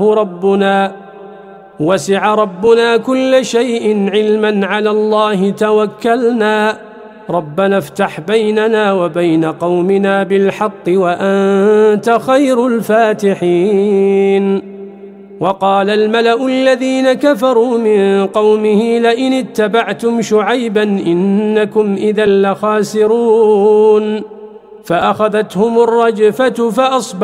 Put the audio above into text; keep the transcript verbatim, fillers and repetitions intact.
ربنا وسع ربنا كل شيء علما على الله توكلنا ربنا افتح بيننا وبين قومنا بالحق وأنت خير الفاتحين. وقال الملأ الذين كفروا من قومه لئن اتبعتم شعيبا إنكم إذا لخاسرون فأخذتهم الرجفة فأصبحوا